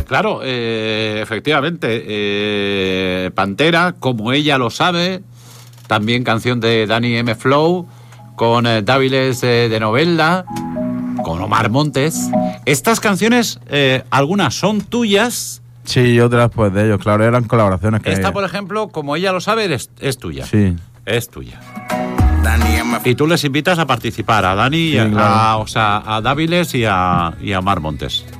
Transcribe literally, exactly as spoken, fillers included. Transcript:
claro, eh, efectivamente, eh, Pantera, como ella lo sabe, también canción de Dani M. Flow, con eh, Dáviles eh, de Novelda, con Omar Montes. Estas canciones, eh, algunas son tuyas. Sí, y otras pues de ellos, claro, eran colaboraciones que... Esta, por ejemplo, como ella lo sabe, es, es tuya. Sí. Es tuya. Y tú les invitas a participar, a Dani, sí, y a, claro. a, o sea, a Dáviles y a, y a Omar Montes.